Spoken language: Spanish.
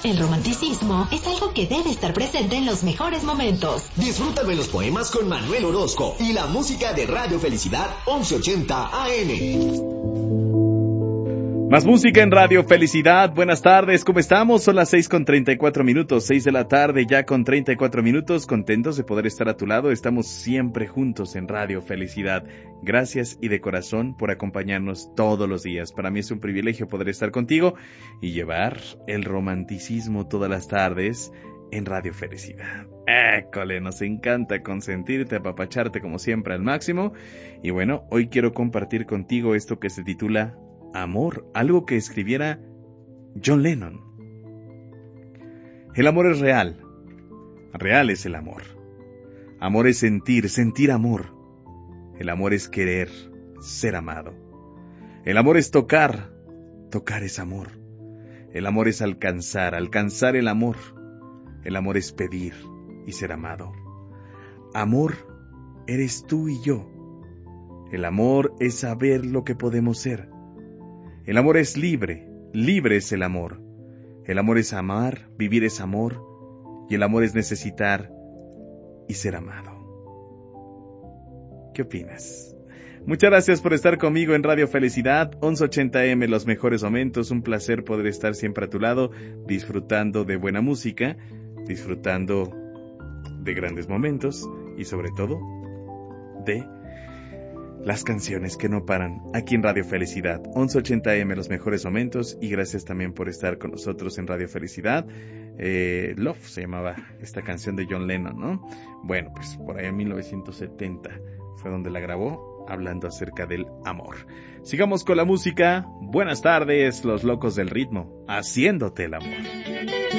El romanticismo es algo que debe estar presente en los mejores momentos. Disfruta de los poemas con Manuel Orozco y la música de Radio Felicidad 1180 AM. Más música en Radio Felicidad. Buenas tardes, ¿cómo estamos? Son las 6:34, 6 de la tarde, ya con 34 minutos. Contentos de poder estar a tu lado. Estamos siempre juntos en Radio Felicidad. Gracias y de corazón por acompañarnos todos los días. Para mí es un privilegio poder estar contigo y llevar el romanticismo todas las tardes en Radio Felicidad. École, nos encanta consentirte, apapacharte como siempre al máximo. Y bueno, hoy quiero compartir contigo esto que se titula Amor, algo que escribiera John Lennon. El amor es real. Real es el amor. Amor es sentir amor. El amor es querer, ser amado. El amor es tocar es amor. El amor es alcanzar el amor. El amor es pedir y ser amado. Amor eres tú y yo. El amor es saber lo que podemos ser. El amor es libre es el amor. El amor es amar, vivir es amor, y el amor es necesitar y ser amado. ¿Qué opinas? Muchas gracias por estar conmigo en Radio Felicidad, 1180M, los mejores momentos. Un placer poder estar siempre a tu lado, disfrutando de buena música, disfrutando de grandes momentos y sobre todo de las canciones que no paran aquí en Radio Felicidad, 1180M, los mejores momentos. Y gracias también por estar con nosotros en Radio Felicidad. Love se llamaba esta canción de John Lennon, ¿no? Bueno, pues por ahí en 1970 fue donde la grabó, hablando acerca del amor. Sigamos con la música. Buenas tardes, los locos del ritmo, haciéndote el amor.